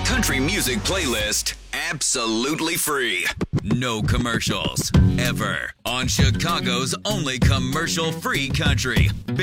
country music playlist absolutely free. No commercials, ever. On Chicago's only commercial-free country.